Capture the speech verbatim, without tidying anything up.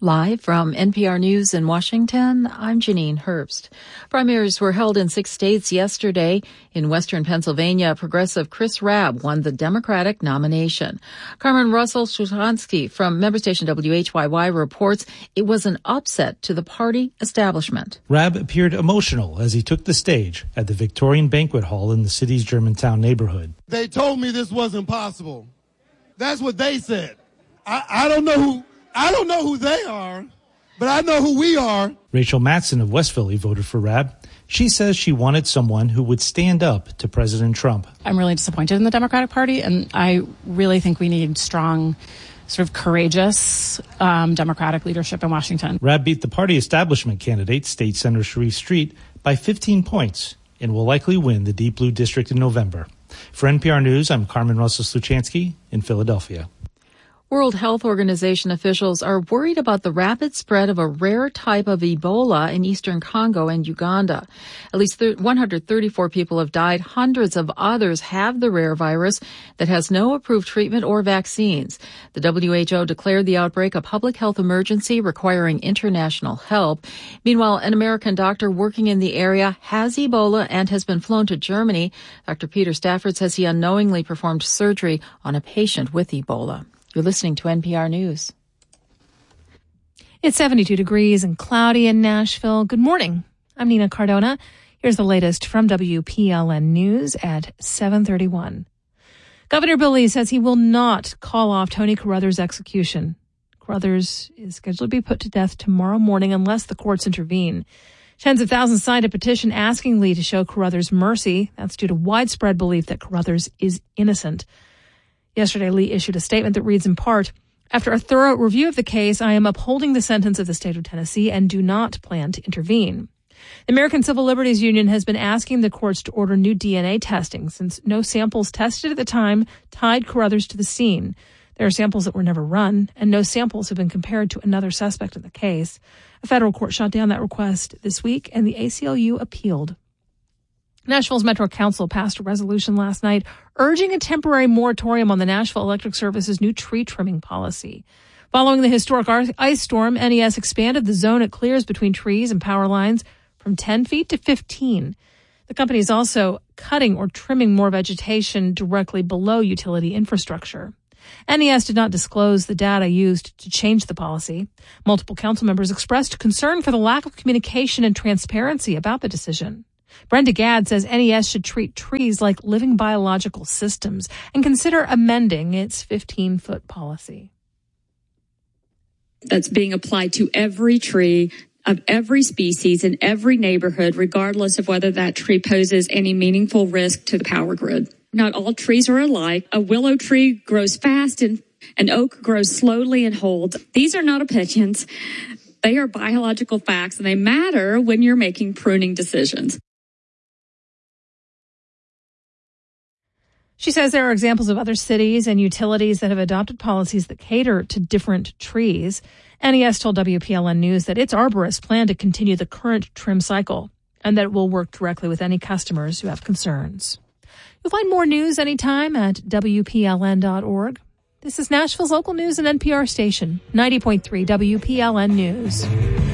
Live from N P R News in Washington, I'm Janine Herbst. Primaries were held in six states yesterday. In western Pennsylvania, progressive Chris Rabb won the Democratic nomination. Carmen Russell-Szuchansky from member station W H Y Y reports it was an upset to the party establishment. Rabb appeared emotional as he took the stage at the Victorian Banquet Hall in the city's Germantown neighborhood. They told me this wasn't possible. That's what they said. I, I don't know who... I don't know who they are, but I know who we are. Rachel Matson of West Philly voted for Rabb. She says she wanted someone who would stand up to President Trump. I'm really disappointed in the Democratic Party, and I really think we need strong, sort of courageous um, Democratic leadership in Washington. Rabb beat the party establishment candidate, State Senator Sharif Street, by fifteen points and will likely win the Deep Blue District in November. For N P R News, I'm Carmen Russell-Sluchansky in Philadelphia. World Health Organization officials are worried about the rapid spread of a rare type of Ebola in eastern Congo and Uganda. At least one hundred thirty-four people have died. Hundreds of others have the rare virus that has no approved treatment or vaccines. The W H O declared the outbreak a public health emergency requiring international help. Meanwhile, an American doctor working in the area has Ebola and has been flown to Germany. Doctor Peter Stafford says he unknowingly performed surgery on a patient with Ebola. You're listening to N P R News. It's seventy-two degrees and cloudy in Nashville. Good morning. I'm Nina Cardona. Here's the latest from W P L N News at seven thirty-one. Governor Bill Lee says he will not call off Tony Carruthers' execution. Carruthers is scheduled to be put to death tomorrow morning unless the courts intervene. Tens of thousands signed a petition asking Lee to show Carruthers mercy. That's due to widespread belief that Carruthers is innocent. Yesterday, Lee issued a statement that reads in part, "After a thorough review of the case, I am upholding the sentence of the state of Tennessee and do not plan to intervene." The American Civil Liberties Union has been asking the courts to order new D N A testing since no samples tested at the time tied Carruthers to the scene. There are samples that were never run, and no samples have been compared to another suspect in the case. A federal court shot down that request this week, and the A C L U appealed. Nashville's Metro Council passed a resolution last night urging a temporary moratorium on the Nashville Electric Service's new tree trimming policy. Following the historic ice storm, N E S expanded the zone it clears between trees and power lines from ten feet to fifteen. The company is also cutting or trimming more vegetation directly below utility infrastructure. N E S did not disclose the data used to change the policy. Multiple council members expressed concern for the lack of communication and transparency about the decision. Brenda Gadd says N E S should treat trees like living biological systems and consider amending its fifteen-foot policy. That's being applied to every tree of every species in every neighborhood, regardless of whether that tree poses any meaningful risk to the power grid. Not all trees are alike. A willow tree grows fast and an oak grows slowly and holds. These are not opinions. They are biological facts, and they matter when you're making pruning decisions. She says there are examples of other cities and utilities that have adopted policies that cater to different trees. N E S told W P L N News that its arborists plan to continue the current trim cycle and that it will work directly with any customers who have concerns. You'll find more news anytime at W P L N dot org. This is Nashville's local news and N P R station, ninety point three W P L N News.